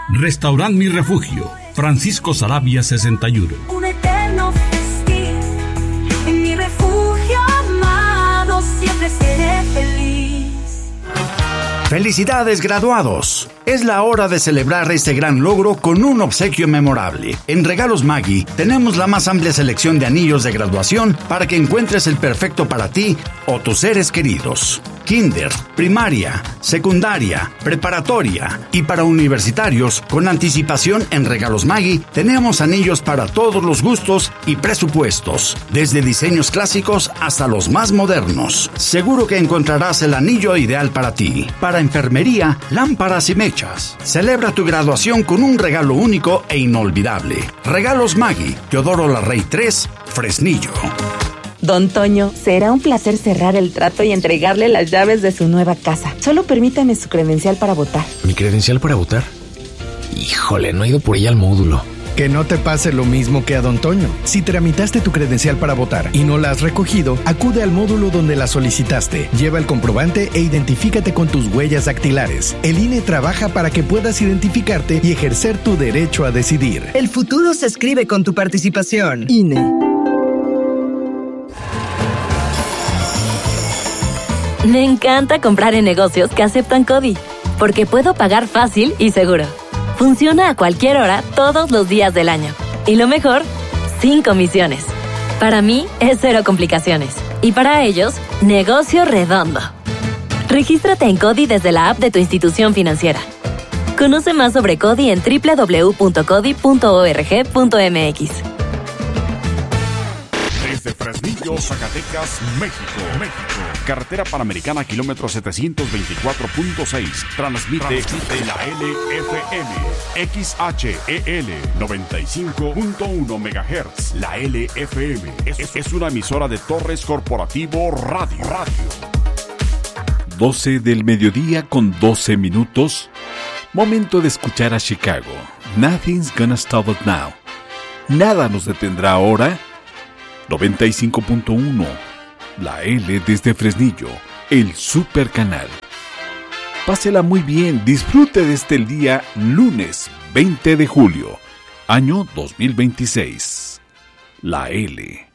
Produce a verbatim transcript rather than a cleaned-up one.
Restaurant Mi Refugio, Francisco Saravia sesenta y uno. Un eterno festín, en mi refugio amado siempre seré feliz. ¡Felicidades, graduados! Es la hora de celebrar este gran logro con un obsequio memorable. En Regalos Maggi tenemos la más amplia selección de anillos de graduación para que encuentres el perfecto para ti o tus seres queridos. Kinder, primaria, secundaria, preparatoria y para universitarios, con anticipación en Regalos Maggi, tenemos anillos para todos los gustos y presupuestos, desde diseños clásicos hasta los más modernos. Seguro que encontrarás el anillo ideal para ti. Para enfermería, lámparas y mechas. Celebra tu graduación con un regalo único e inolvidable. Regalos Maggi, Teodoro Larrey tres, Fresnillo. Don Toño, será un placer cerrar el trato y entregarle las llaves de su nueva casa. Solo permítame su credencial para votar. ¿Mi credencial para votar? Híjole, no he ido por ella al módulo. Que no te pase lo mismo que a Don Toño. Si tramitaste tu credencial para votar y no la has recogido, acude al módulo donde la solicitaste. Lleva el comprobante e identifícate con tus huellas dactilares. El I N E trabaja para que puedas identificarte y ejercer tu derecho a decidir. El futuro se escribe con tu participación. I N E. Me encanta comprar en negocios que aceptan CODI, porque puedo pagar fácil y seguro. Funciona a cualquier hora, todos los días del año. Y lo mejor, sin comisiones. Para mí, es cero complicaciones. Y para ellos, negocio redondo. Regístrate en CODI desde la app de tu institución financiera. Conoce más sobre CODI en doble u doble u doble u punto codi punto org punto m x. Desde Fresnillo, Zacatecas, México. México. Carretera Panamericana, kilómetro setecientos veinticuatro punto seis. Transmite, Transmite la L F M. X H E L noventa y cinco punto uno megahertz. La L F M es, es una emisora de Torres Corporativo Radio. Radio. doce del mediodía con doce minutos. Momento de escuchar a Chicago. Nothing's gonna stop us now. Nada nos detendrá ahora. noventa y cinco punto uno. La L desde Fresnillo, el super canal. Pásela muy bien, disfrute de este día lunes veinte de julio, año dos mil veintiséis. La L.